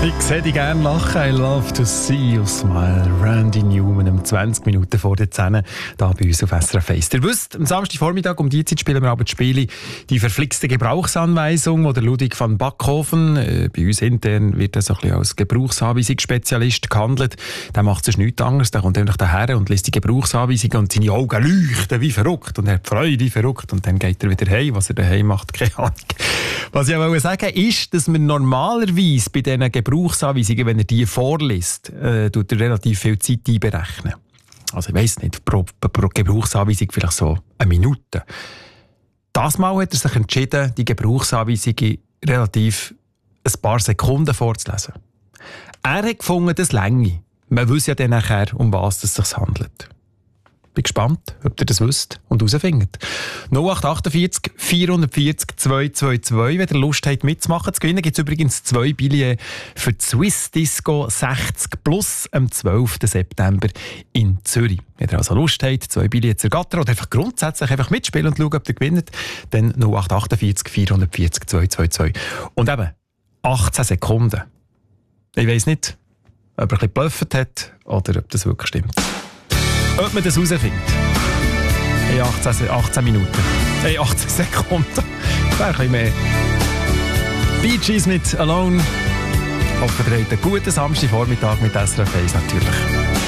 Ich sehe dich gerne lachen. I love to see you smile. Randy Newman um 20 Minuten vor der 10 da bei uns auf SRF 1. Ihr wisst, am Samstagvormittag um die Zeit spielen wir aber das Spiel «Die verflixte Gebrauchsanweisung», wo der Ludwig van Backhofen, bei uns intern wird er so ein bisschen als Gebrauchsanweisungsspezialist gehandelt. Der macht sonst nichts anderes. Der kommt einfach daher und liest die Gebrauchsanweisung und seine Augen leuchten wie verrückt und er hat Freude wie verrückt und dann geht er wieder heim. Was er daheim macht, keine Ahnung. Was ich aber sagen wollte, ist, dass man normalerweise bei diesen Gebrauchsanweisungen, wenn er die vorliest, tut er relativ viel Zeit einberechnen. Also ich weiss nicht, pro Gebrauchsanweisung vielleicht so eine Minute. Das Mal hat er sich entschieden, die Gebrauchsanweisung relativ ein paar Sekunden vorzulesen. Er hat gefunden, das reiche. Man weiss ja dann nachher, um was es sich handelt. Bin gespannt, ob ihr das wisst und herausfindet. 0848 440 222, wenn ihr Lust habt mitzumachen. Zu gewinnen gibt es übrigens 2 Billets für die Swiss Disco 60 Plus am 12. September in Zürich. Wenn ihr also Lust habt, 2 Billets zu ergattern oder einfach grundsätzlich einfach mitspielen und schauen, ob ihr gewinnt, dann 0848 440 222. Und eben, 18 Sekunden. Ich weiss nicht, ob er ein bisschen geblufft hat oder ob das wirklich stimmt. Ob man das herausfindet. In 18 Minuten. 18 Sekunden. Das wäre ein bisschen mehr. Bee Gees mit Alone. Ich hoffe, ihr habt einen guten Samstagvormittag mit SRF 1 natürlich.